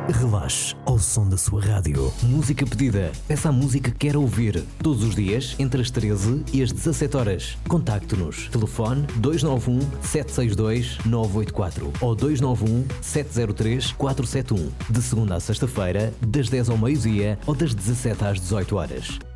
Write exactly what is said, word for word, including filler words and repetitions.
Relaxe ao som da sua rádio. Música pedida. Peça a música que quer ouvir. Todos os dias, entre as treze e as dezassete horas. Contacte-nos. Telefone dois nove um, sete seis dois, nove oito quatro ou dois nove um, sete zero três, quatro sete um. De segunda a sexta-feira, das dez ao meio-dia ou das dezassete às dezoito horas.